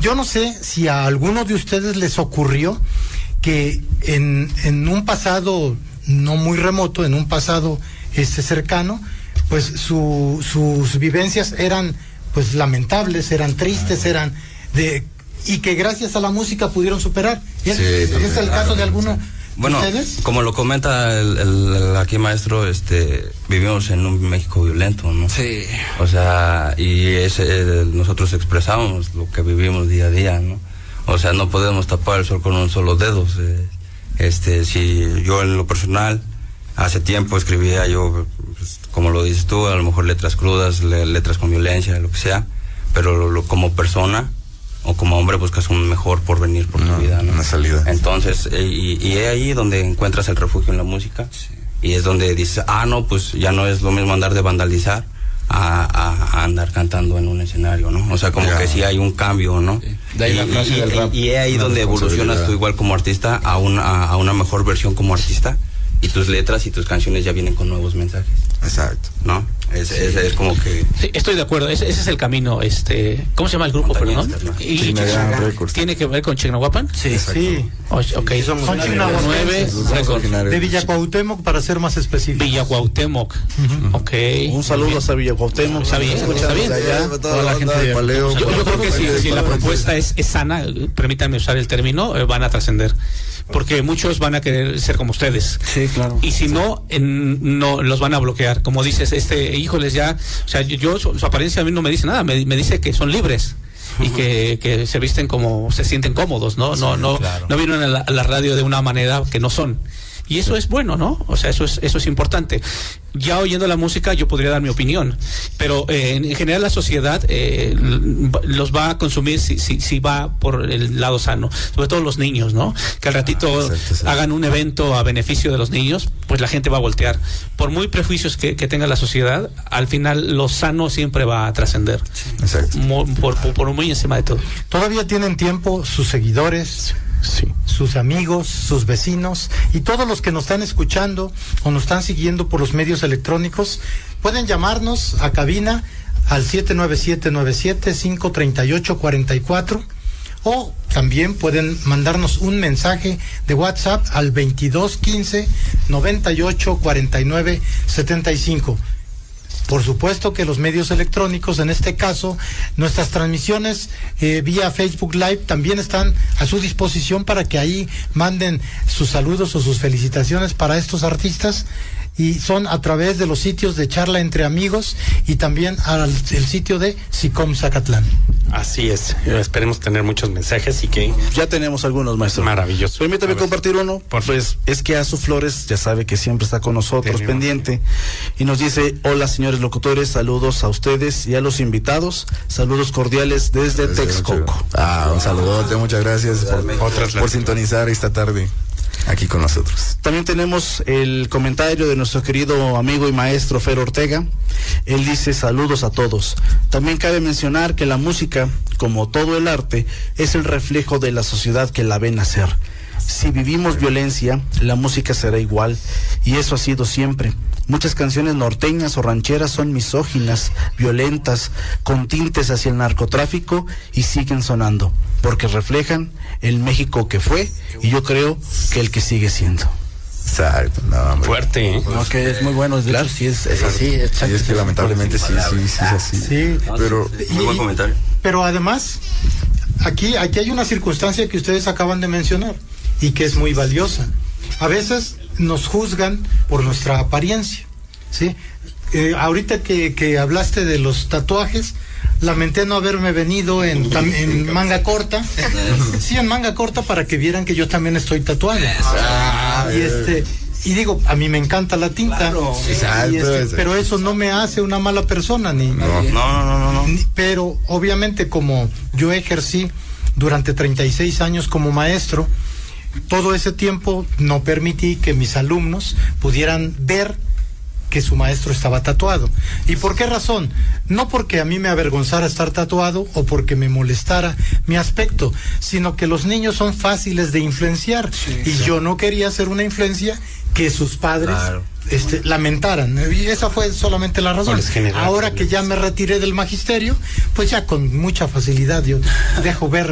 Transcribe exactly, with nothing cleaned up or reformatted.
yo no sé si a alguno de ustedes les ocurrió que en, en un pasado no muy remoto, en un pasado este cercano, pues su, sus vivencias eran pues lamentables, eran tristes, eran de y que gracias a la música pudieron superar. ¿Es, sí, ¿es el claro, caso de alguno? Bueno, ¿ustedes? Como lo comenta el, el, el aquí maestro, este, vivimos en un México violento, ¿no? Sí. O sea, y ese, nosotros expresamos lo que vivimos día a día, ¿no? O sea, no podemos tapar el sol con un solo dedo. Eh, este, si yo en lo personal, hace tiempo escribía yo, pues, como lo dices tú, a lo mejor letras crudas, le, letras con violencia, lo que sea, pero lo, lo, como persona o como hombre buscas un mejor porvenir por no, tu vida, ¿no? Una salida. Entonces, eh, y, y es ahí donde encuentras el refugio en la música, sí. Y es donde dices, ah, no, pues ya no es lo mismo andar de vandalizar a, a, a andar cantando en un escenario, ¿no? O sea, como ya. que sí hay un cambio, ¿no? Sí. De ahí y, la frase y, del rap. Y es ahí donde evolucionas tú igual como artista a una, a una mejor versión como artista, y tus letras y tus canciones ya vienen con nuevos mensajes. Exacto. ¿No? Es, sí. es, es como que... Sí, estoy de acuerdo, ese, ese es el camino, este... ¿Cómo se llama el grupo, perdón? Y, ¿tiene que ver con Chignahuapan? Sí, sí. Oh, ok, sí, somos nueve de Villa Cuauhtémoc, para ser más específico. Villa Cuauhtémoc, uh-huh. Ok. Un saludo a Villa Cuauhtémoc. Está bien, está bien. Allá, toda la gente de Paleo. Yo, yo creo que si, si la propuesta es, es sana, permítanme usar el término, eh, van a trascender. Porque muchos van a querer ser como ustedes. Sí, claro. Y si sí. no, en, no los van a bloquear. Como dices, este, híjoles, ya, o sea, yo, yo su, su apariencia a mí no me dice nada, me, me dice que son libres. Y que, que se visten como, se sienten cómodos, ¿no? No, no, claro. no vienen a la, a la radio de una manera que no son. Y eso es bueno, ¿no? O sea, eso es, eso es importante. Ya oyendo la música yo podría dar mi opinión, pero eh, en general la sociedad eh, los va a consumir si, si, si va por el lado sano, sobre todo los niños, ¿no? Que al ratito ah, exacto, exacto. hagan un evento a beneficio de los niños, pues la gente va a voltear. Por muy prejuicios que, que tenga la sociedad, al final lo sano siempre va a trascender. Exacto. Por, por, por muy encima de todo. Todavía tienen tiempo sus seguidores, sí. sus amigos, sus vecinos y todos los que nos están escuchando o nos están siguiendo por los medios electrónicos, pueden llamarnos a cabina al siete nueve siete nueve siete cinco tres ocho cuatro cuatro o también pueden mandarnos un mensaje de WhatsApp al veintidós quince noventa y ocho cuarenta y nueve setenta y cinco. Por supuesto que los medios electrónicos, en este caso, nuestras transmisiones eh, vía Facebook Live también están a su disposición para que ahí manden sus saludos o sus felicitaciones para estos artistas, y son a través de los sitios de Charla Entre Amigos y también al el sitio de SICOM Zacatlán. Así es, esperemos tener muchos mensajes y que... Ya tenemos algunos, maestro. Maravilloso. Permítame compartir uno. Por pues es que Azu Flores, ya sabe que siempre está con nosotros, tenemos pendiente, y nos dice: hola señores locutores, saludos a ustedes y a los invitados, saludos cordiales desde Gracias, Texcoco. Ah, un saludote, muchas gracias por, Otras por sintonizar esta tarde aquí con nosotros. También tenemos el comentario de nuestro querido amigo y maestro Fer Ortega. Él dice: saludos a todos. También cabe mencionar que la música, como todo el arte, es el reflejo de la sociedad que la ve nacer. Si vivimos violencia, la música será igual, y eso ha sido siempre. Muchas canciones norteñas o rancheras son misóginas, violentas, con tintes hacia el narcotráfico, y siguen sonando, porque reflejan el México que fue, y yo creo que el que sigue siendo. Exacto, no, hombre. Fuerte, ¿eh? No, que es muy bueno, de claro. hecho sí es, es así. Es, sí, es que lamentablemente sí, sí, sí, es así. Sí, pero... Muy buen comentario. Pero además, aquí, aquí hay una circunstancia que ustedes acaban de mencionar y que es muy valiosa. A veces nos juzgan por nuestra apariencia, ¿sí? Eh, ahorita que, que hablaste de los tatuajes, lamenté no haberme venido en, en manga corta. Sí, en manga corta, para que vieran que yo también estoy tatuado. Ah, y este y digo, a mí me encanta la tinta, claro, y este, pero eso no me hace una mala persona, ni no, no, no, no, no. Ni, pero obviamente, como yo ejercí durante treinta y seis años como maestro, todo ese tiempo no permití que mis alumnos pudieran ver que su maestro estaba tatuado. ¿Y por qué razón? No porque a mí me avergonzara estar tatuado o porque me molestara mi aspecto, sino que los niños son fáciles de influenciar, sí, y sí. yo no quería ser una influencia que sus padres claro. este, lamentaran. Y esa fue solamente la razón. Ahora que ya me retiré del magisterio, pues ya con mucha facilidad yo dejo ver